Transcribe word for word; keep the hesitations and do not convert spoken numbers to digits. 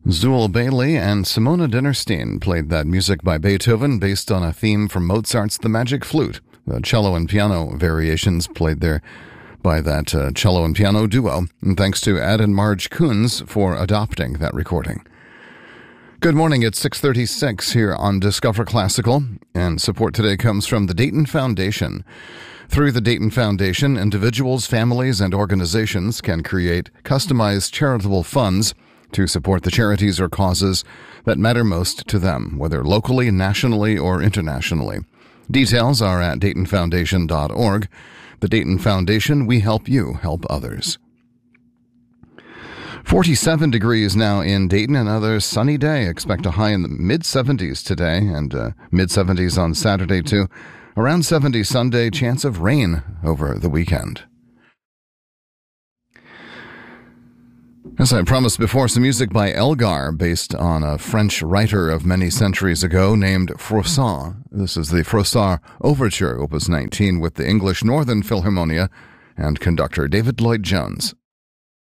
Zool Bailey and Simona Dinnerstein played that music by Beethoven based on a theme from Mozart's The Magic Flute. The cello and piano variations played there by that uh, cello and piano duo. And thanks to Ed and Marge Coons for adopting that recording. Good morning, it's six thirty-six here on Discover Classical, and support today comes from the Dayton Foundation. Through the Dayton Foundation, individuals, families, and organizations can create customized charitable funds to support the charities or causes that matter most to them, whether locally, nationally, or internationally. Details are at dayton foundation dot org. The Dayton Foundation, we help you help others. forty-seven degrees now in Dayton, another sunny day. Expect a high in the mid-seventies today and uh, mid-seventies on Saturday too. Around seventy Sunday, chance of rain over the weekend. As I promised before, some music by Elgar, based on a French writer of many centuries ago named Froissart. This is the Froissart Overture, Opus nineteen, with the English Northern Philharmonia and conductor David Lloyd Jones.